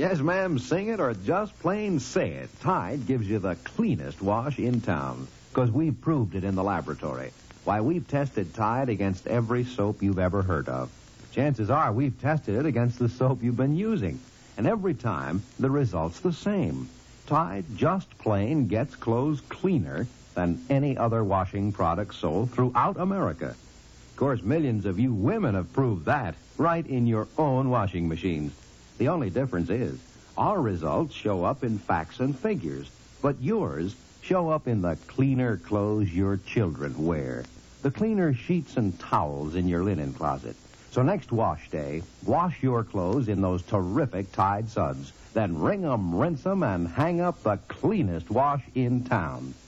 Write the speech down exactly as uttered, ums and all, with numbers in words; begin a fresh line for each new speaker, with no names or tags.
Yes, ma'am, sing it or just plain say it. Tide gives you the cleanest wash in town. Because we've proved it in the laboratory. Why, we've tested Tide against every soap you've ever heard of. Chances are we've tested it against the soap you've been using. And every time, the result's the same. Tide just plain gets clothes cleaner than any other washing product sold throughout America. Of course, millions of you women have proved that right in your own washing machines. The only difference is our results show up in facts and figures, but yours show up in the cleaner clothes your children wear, the cleaner sheets and towels in your linen closet. So next wash day, wash your clothes in those terrific Tide Suds. Then wring 'em, rinse 'em, and hang up the cleanest wash in town.